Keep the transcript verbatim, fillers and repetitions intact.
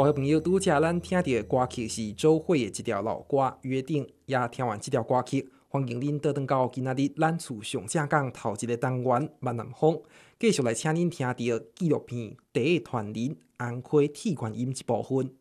各位朋友，拄则咱听到的歌曲是周蕙的一条老歌《约定》，也听完这条歌曲，欢迎恁倒转到今仔日咱厝上正港头一个单元闽南风，继续来请恁听到纪录片《第一团人红溪铁观音》一部分。